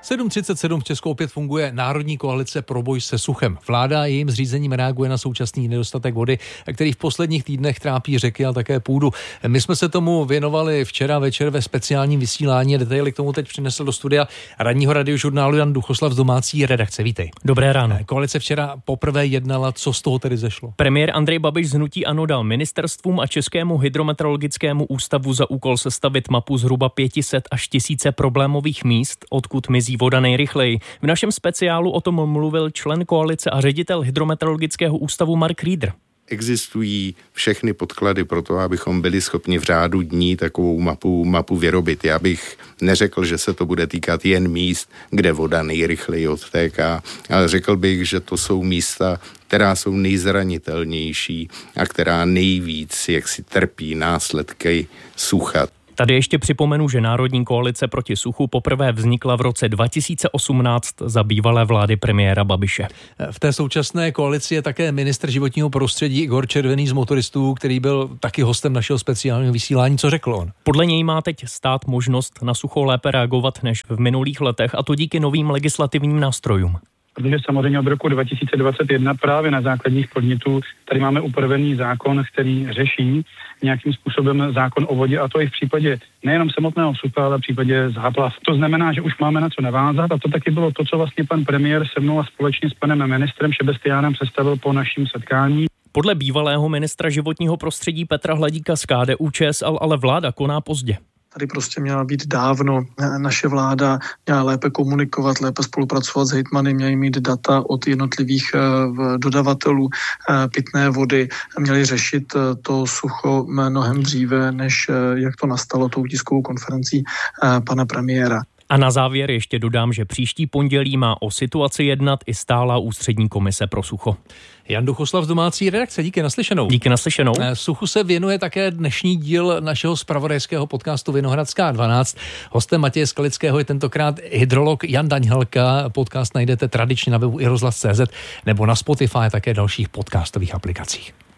7:37 v Česku opět funguje Národní koalice pro boj se suchem. Vláda jejím zřízením reaguje na současný nedostatek vody, který v posledních týdnech trápí řeky a také půdu. My jsme se tomu věnovali včera večer ve speciálním vysílání. Detaily k tomu teď přinesl do studia radního Radiožurnálu Jan Duchoslav z domácí redakce. Vítej. Dobré ráno. Koalice včera poprvé jednala, co z toho tedy zešlo? Premiér Andrej Babiš z hnutí ANO dal ministerstvům a Českému hydrometeorologickému ústavu za úkol sestavit mapu zhruba 500 až 1000 problémových míst, odkud mizí voda nejrychleji. V našem speciálu o tom mluvil člen koalice a ředitel hydrometeorologického ústavu Mark Rieder. Existují všechny podklady pro to, abychom byli schopni v řádu dní takovou mapu vyrobit. Já bych neřekl, že se to bude týkat jen míst, kde voda nejrychleji odtéká, ale řekl bych, že to jsou místa, která jsou nejzranitelnější a která nejvíc jaksi trpí následky sucha. Tady ještě připomenu, že Národní koalice proti suchu poprvé vznikla v roce 2018 za bývalé vlády premiéra Babiše. V té současné koalici je také ministr životního prostředí Igor Červený z Motoristů, který byl taky hostem našeho speciálního vysílání. Co řekl on? Podle něj má teď stát možnost na sucho lépe reagovat než v minulých letech, a to díky novým legislativním nástrojům. Protože samozřejmě od roku 2021 právě na základních podnětů tady máme upravený zákon, který řeší nějakým způsobem zákon o vodě, a to i v případě nejenom samotného sucha, ale v případě záplav. To znamená, že už máme na co navázat, a to taky bylo to, co vlastně pan premiér se mnou a společně s panem ministrem Šebestiánem představil po naším setkání. Podle bývalého ministra životního prostředí Petra Hladíka z KDU-ČSL ale vláda koná pozdě. Tady prostě měla být dávno. Naše vláda měla lépe komunikovat, lépe spolupracovat s hejtmany, měli mít data od jednotlivých dodavatelů pitné vody, měli řešit to sucho mnohem dříve, než jak to nastalo tou tiskovou konferencí pana premiéra. A na závěr ještě dodám, že příští pondělí má o situaci jednat i stálá ústřední komise pro sucho. Jan Duchoslav z domácí redakce, díky naslyšenou. Díky naslyšenou. Suchu se věnuje také dnešní díl našeho zpravodajského podcastu Vinohradská 12. Hostem Matěje Skalického je tentokrát hydrolog Jan Daňhalka. Podcast najdete tradičně na webu iRozhlas.cz nebo na Spotify a také dalších podcastových aplikacích.